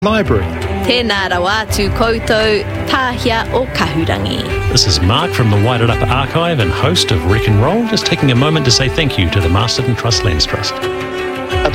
Library. Tēnā rawa atu koutou, tāhia o Kahurangi. This is Mark from the Wairarapa Archive and host of Wreck and Roll, just taking a moment to say thank you to the Masterton Trust Lands Trust.